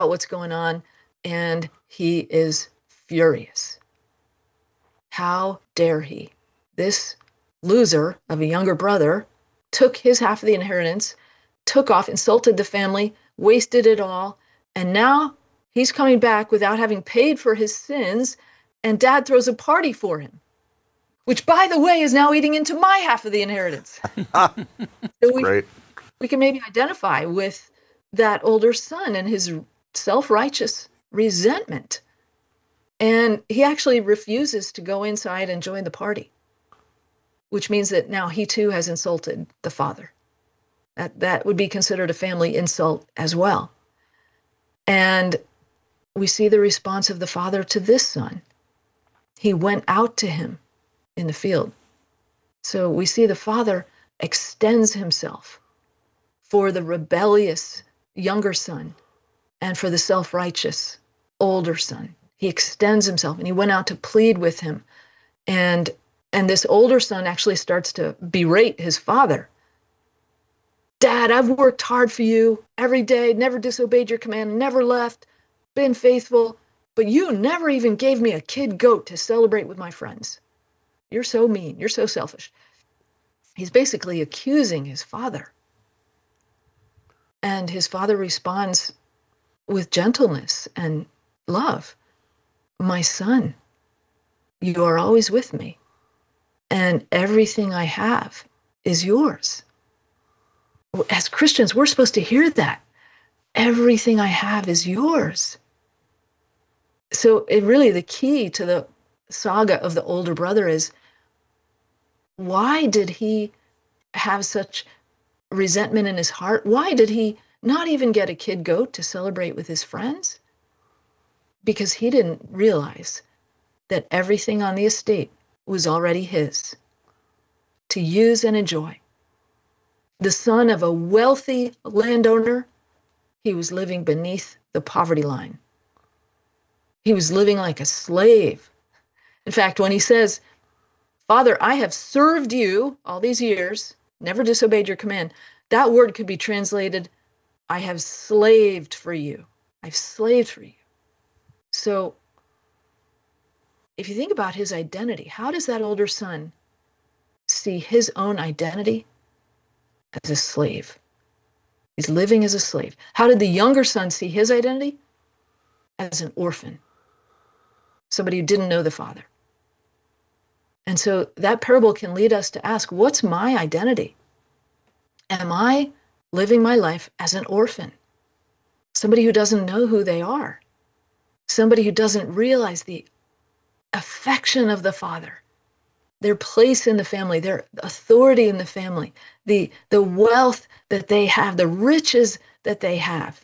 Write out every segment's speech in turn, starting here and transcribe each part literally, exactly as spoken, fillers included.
what's going on, and he is furious. How dare he? This loser of a younger brother took his half of the inheritance, took off, insulted the family, wasted it all, and now he's coming back without having paid for his sins, and dad throws a party for him, which, by the way, is now eating into my half of the inheritance. So we, Great. we can maybe identify with that older son and his self-righteous resentment. And he actually refuses to go inside and join the party, which means that now he too has insulted the father. That, that would be considered a family insult as well. And we see the response of the father to this son. He went out to him in the field. So we see the father extends himself for the rebellious younger son and for the self-righteous older son. He extends himself, and he went out to plead with him. And, and this older son actually starts to berate his father. Dad, I've worked hard for you every day, never disobeyed your command, never left, been faithful, but you never even gave me a kid goat to celebrate with my friends. You're so mean. You're so selfish. He's basically accusing his father. And his father responds with gentleness and love. My son, you are always with me, and everything I have is yours. As Christians, we're supposed to hear that. Everything I have is yours. So it really, the key to the saga of the older brother is, why did he have such resentment in his heart? Why did he not even get a kid goat to celebrate with his friends? Because he didn't realize that everything on the estate was already his to use and enjoy. The son of a wealthy landowner, he was living beneath the poverty line. He was living like a slave. In fact, when he says, Father, I have served you all these years, never disobeyed your command, that word could be translated, I have slaved for you. I've slaved for you. So if you think about his identity, how does that older son see his own identity? As a slave. He's living as a slave. How did the younger son see his identity? As an orphan. Somebody who didn't know the father. And so that parable can lead us to ask, what's my identity? Am I living my life as an orphan? Somebody who doesn't know who they are. Somebody who doesn't realize the affection of the father, their place in the family, their authority in the family, the, the wealth that they have, the riches that they have,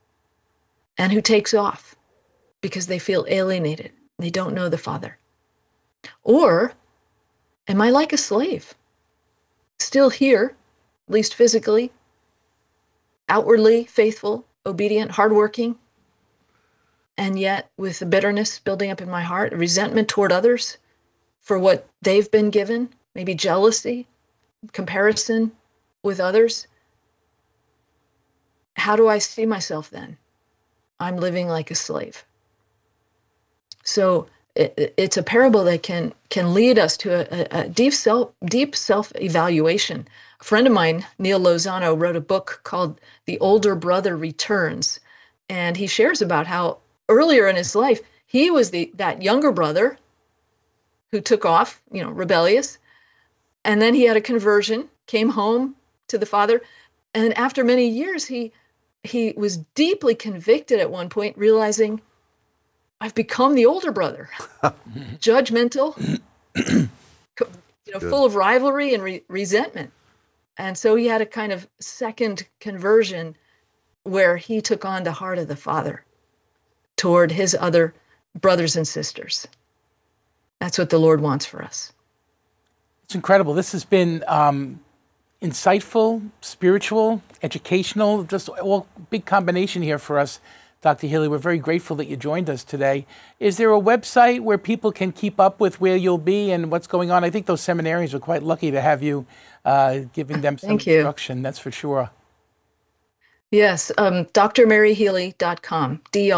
and who takes off because they feel alienated. They don't know the father. Or am I like a slave? Still here, at least physically, outwardly faithful, obedient, hardworking, and yet with a bitterness building up in my heart, resentment toward others for what they've been given, maybe jealousy, comparison with others. How do I see myself then? I'm living like a slave. So it, it's a parable that can can lead us to a, a deep self deep self-evaluation. A friend of mine, Neil Lozano, wrote a book called The Older Brother Returns, and he shares about how earlier in his life he was the that younger brother who took off, you know, rebellious, and then he had a conversion, came home to the father, and after many years he he was deeply convicted at one point, realizing, I've become the older brother, judgmental, you know, Good. full of rivalry and re- resentment. And so he had a kind of second conversion where he took on the heart of the father toward his other brothers and sisters. That's what the Lord wants for us. It's incredible. This has been um, insightful, spiritual, educational, just all big combination here for us. Doctor Healy, we're very grateful that you joined us today. Is there a website where people can keep up with where you'll be and what's going on? I think those seminarians are quite lucky to have you uh, giving them some Thank you. instruction, that's for sure. Yes, um, d r mary healy dot com. D